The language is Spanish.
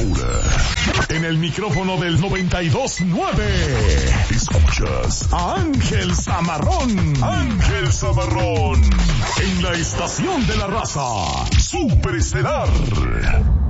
Ahora, en el micrófono del 92.9, escuchas a Ángel Zamarrón. Ángel Zamarrón, en la estación de la raza, Superestelar.